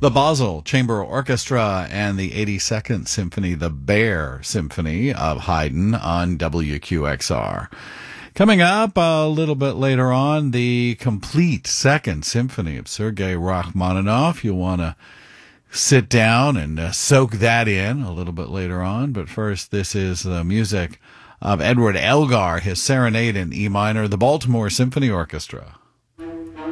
The Basel Chamber Orchestra and the 82nd Symphony, the Bear Symphony of Haydn on WQXR. Coming up a little bit later on, the complete Second Symphony of Sergei Rachmaninoff. You'll want to sit down and soak that in a little bit later on. But first, this is the music of Edward Elgar, his Serenade in E minor, the Baltimore Symphony Orchestra.